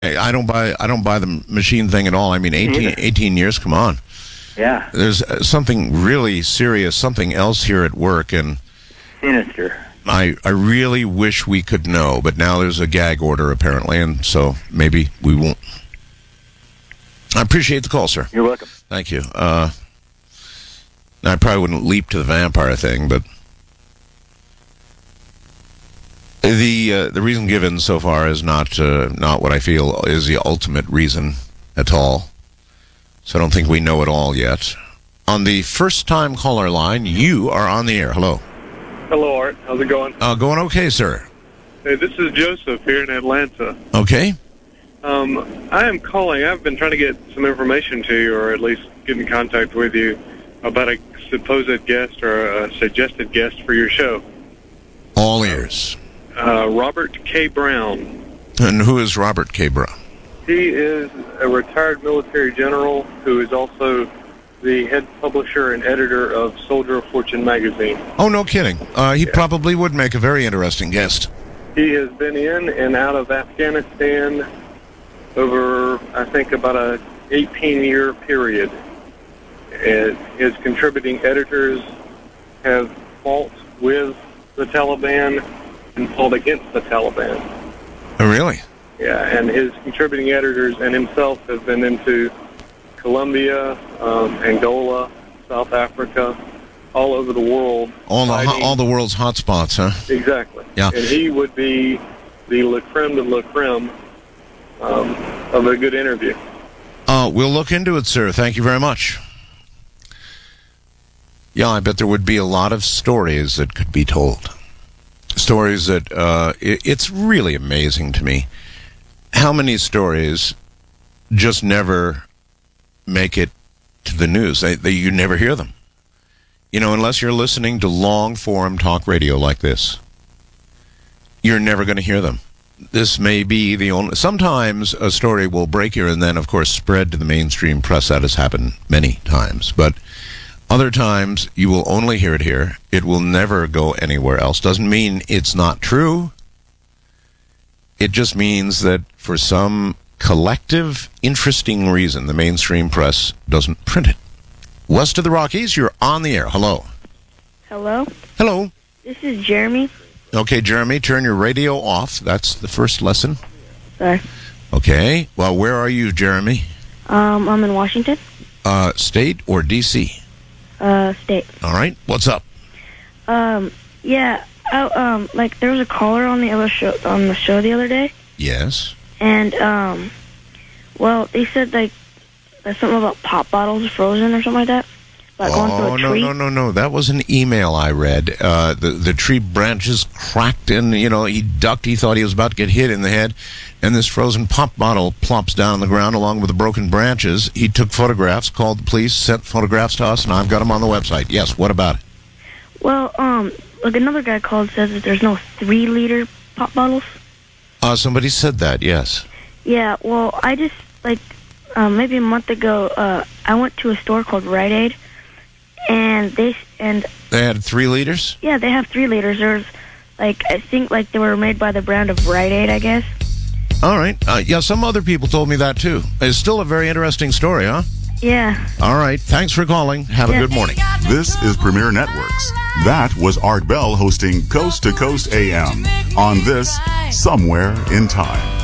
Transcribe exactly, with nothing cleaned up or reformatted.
Hey, I don't buy I don't buy the machine thing at all. I mean, eighteen, eighteen years, come on. Yeah. There's something really serious, something else here at work, and sinister. I, I really wish we could know, but now there's a gag order, apparently, and so maybe we won't. I appreciate the call, sir. You're welcome. Thank you. Uh, I probably wouldn't leap to the vampire thing, but the uh, the reason given so far is not uh, not what I feel is the ultimate reason at all. So I don't think we know it all yet. On the first-time caller line, you are on the air. Hello. Hello, Art. How's it going? Uh, going okay, sir. Hey, this is Joseph here in Atlanta. Okay. Um, I am calling. I've been trying to get some information to you, or at least get in contact with you, about a supposed guest or a suggested guest for your show. All ears. Uh, Robert K. Brown. And who is Robert K. Brown? He is a retired military general who is also the head publisher and editor of Soldier of Fortune magazine. Oh, no kidding. Uh, he Yeah. probably would make a very interesting guest. He has been in and out of Afghanistan over, I think, about a eighteen-year period. And his contributing editors have fought with the Taliban and fought against the Taliban. Oh, really? Yeah, and his contributing editors and himself have been into Colombia, um, Angola, South Africa, all over the world. All the, fighting. all the world's hot spots, huh? Exactly. Yeah. And he would be the le creme de la creme um, of a good interview. Uh, we'll look into it, sir. Thank you very much. Yeah, I bet there would be a lot of stories that could be told. Stories that, uh, it, it's really amazing to me how many stories just never make it to the news. They, they, you never hear them. You know, unless you're listening to long-form talk radio like this, you're never going to hear them. This may be the only... Sometimes a story will break here and then, of course, spread to the mainstream press. That has happened many times. But other times, you will only hear it here. It will never go anywhere else. Doesn't mean it's not true. It just means that for some collective, interesting reason, the mainstream press doesn't print it. West of the Rockies, you're on the air. Hello. Hello? Hello. This is Jeremy. Okay, Jeremy, turn your radio off. That's the first lesson. Sorry. Okay. Well, where are you, Jeremy? Um, I'm in Washington. Uh, state or D C? Uh, state. All right. What's up? Um, yeah, I, um, like, there was a caller on the other show, on the show the other day, Yes. and, um, well, they said, like, there's something about pop bottles frozen or something like that. About going Oh, through a no, tree. no, no, no. That was an email I read. Uh, the, the tree branches cracked and, you know, he ducked. He thought he was about to get hit in the head. And this frozen pop bottle plops down on the ground along with the broken branches. He took photographs, called the police, sent photographs to us, and I've got them on the website. Yes, what about it? Well, um, like, another guy called says that there's no three-liter pop bottles. Uh, somebody said that, yes. Yeah, well, I just, like, um, maybe a month ago, uh, I went to a store called Rite Aid, and they, and... They had three liters? Yeah, they have three liters. There's, like, I think, like, they were made by the brand of Rite Aid, I guess. All right. Uh, yeah, some other people told me that, too. It's still a very interesting story, huh? Yeah. All right. Thanks for calling. Have a Yeah. good morning. This is Premier Networks. That was Art Bell hosting Coast to Coast A M on this Somewhere in Time.